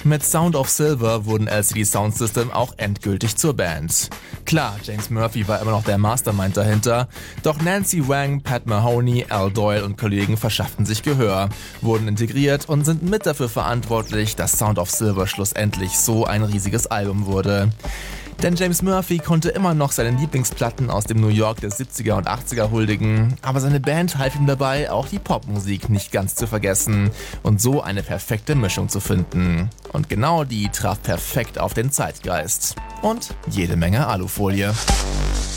Mit Sound of Silver wurden LCD Sound System auch endgültig zur Band. Klar, James Murphy war immer noch der Mastermind dahinter, doch Nancy Wang, Pat Mahoney, Al Doyle und Kollegen verschafften sich Gehör, wurden integriert und sind mit dafür verantwortlich, dass Sound of Silver schlussendlich so ein riesiges Album wurde. Denn James Murphy konnte immer noch seine Lieblingsplatten aus dem New York der 70er und 80er huldigen, aber seine Band half ihm dabei, auch die Popmusik nicht ganz zu vergessen und so eine perfekte Mischung zu finden. Und genau die traf perfekt auf den Zeitgeist. Und jede Menge Alufolie.